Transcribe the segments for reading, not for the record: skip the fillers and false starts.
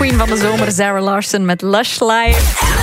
queen van de zomer, Zara Larsson met Lush Life.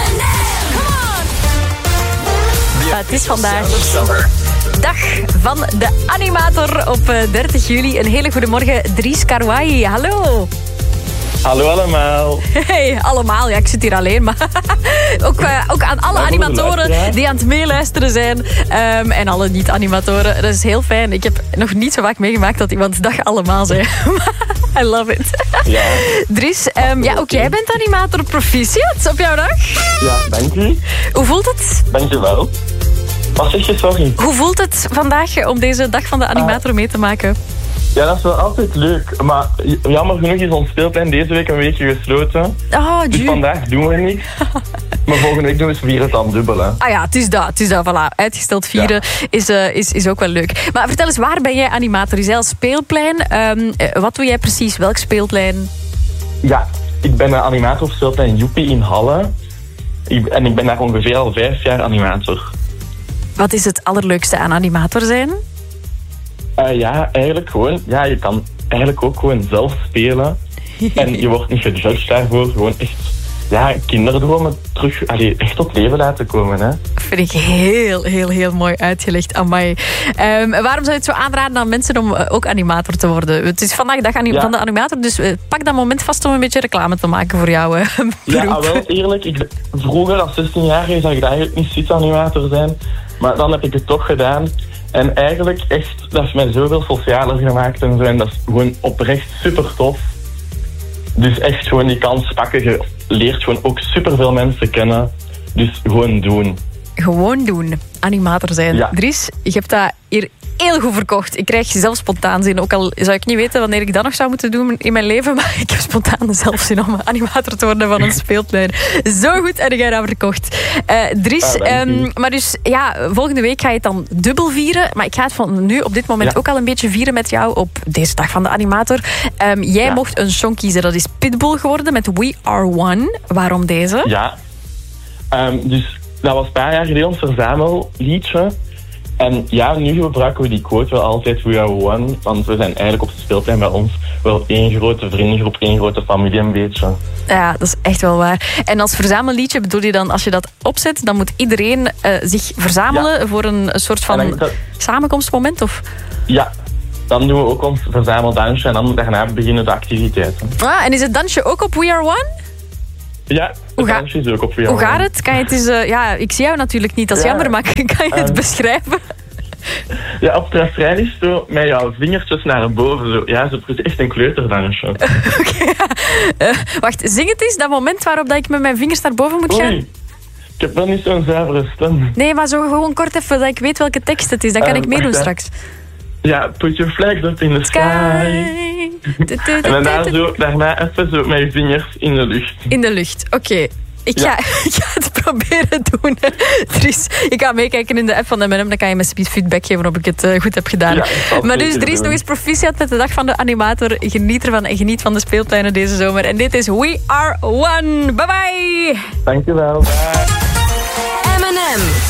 Het is vandaag dag van de animator op 30 juli. Een hele goede morgen, Dries Karwai. Hallo. Hallo allemaal. Hey, allemaal. Ja, ik zit hier alleen, maar ook aan alle animatoren die aan het meeluisteren zijn. En alle niet-animatoren. Dat is heel fijn. Ik heb nog niet zo vaak meegemaakt dat iemand dag allemaal zei. I love it. Ja. Dries, ook jij bent animator. Proficiat op jouw dag. Ja, dank u. Hoe voelt het? Dank je wel. Wat zeg je, sorry? Hoe voelt het vandaag om deze dag van de animator mee te maken? Ja, dat is wel altijd leuk. Maar jammer genoeg is ons speelplein deze week een weekje gesloten. Dus vandaag doen we niks. Maar volgende week doen we vieren het dan dubbel. Hè. Ah ja, het is dat. Voilà. Uitgesteld vieren is ook wel leuk. Maar vertel eens, waar ben jij animator? Je zei al speelplein. Wat doe jij precies? Welk speelplein? Ja, ik ben animator op speelplein Joepie in Halle. En ik ben daar ongeveer al 5 jaar animator. Wat is het allerleukste aan animator zijn? Ja, eigenlijk gewoon. Ja, je kan eigenlijk ook gewoon zelf spelen. En je wordt niet gejudged daarvoor. Gewoon echt, kinderdromen terug echt tot leven laten komen. Hè. Vind ik heel, heel, heel mooi uitgelegd. Amai. Waarom zou je het zo aanraden aan mensen om ook animator te worden? Het is vandaag dag van de animator, dus pak dat moment vast om een beetje reclame te maken voor jou. Beroep. Ja, wel eerlijk. Vroeger als 16-jarige zag ik eigenlijk niet zitten animator zijn. Maar dan heb ik het toch gedaan. En eigenlijk echt, dat is mij zoveel socialer gemaakt en zo. En dat is gewoon oprecht super tof. Dus echt gewoon die kans pakken. Je leert gewoon ook superveel mensen kennen. Dus gewoon doen. Gewoon doen. Animator zijn. Ja. Dries, je hebt dat hier heel goed verkocht. Ik krijg zelf spontaan zin. Ook al zou ik niet weten wanneer ik dat nog zou moeten doen in mijn leven. Maar ik heb spontaan zelf zin om animator te worden van een speelplein. Zo goed heb jij dat verkocht. Dries, maar dus volgende week ga je het dan dubbel vieren. Maar ik ga het van nu op dit moment ook al een beetje vieren met jou op deze dag van de animator. Jij mocht een song kiezen. Dat is Pitbull geworden met We Are One. Waarom deze? Ja. Dus dat was een paar jaar geleden ons verzamelliedje. En ja, nu gebruiken we die quote wel altijd, We Are One. Want we zijn eigenlijk op het speelplein bij ons wel één grote vriendengroep, één grote familie een beetje. Ja, dat is echt wel waar. En als verzamelliedje bedoel je dan, als je dat opzet, dan moet iedereen zich verzamelen voor een soort van samenkomstmoment? Of? Ja, dan doen we ook ons verzameldansje en dan daarna beginnen de activiteiten. Ah, en is het dansje ook op We Are One? Ja, het dansje is ook op We Are One. Hoe gaat het? Kan je het eens, ik zie jou natuurlijk niet, dat is jammer, maar kan je het beschrijven? Ja, op het refrein is zo met jouw vingertjes naar boven. Zo. Ja, zo echt een kleuterdansje. Oké. Wacht, zing het eens, dat moment waarop dat ik met mijn vingers naar boven moet gaan. Oei, ik heb wel niet zo'n zuivere stem. Nee, maar zo gewoon kort even, dat ik weet welke tekst het is. Dan kan ik meedoen straks. Ja, put your flag up in the sky. En daarna even zo met je vingers in de lucht. In de lucht, oké. Ik ga het proberen doen. Dries, ik ga meekijken in de app van M&M. Dan kan je me feedback geven of ik het goed heb gedaan. Ja, maar dus Dries, nog eens proficiat met de dag van de animator. Geniet ervan en geniet van de speeltuinen deze zomer. En dit is We Are One. Bye bye. Dankjewel. Bye. M&M.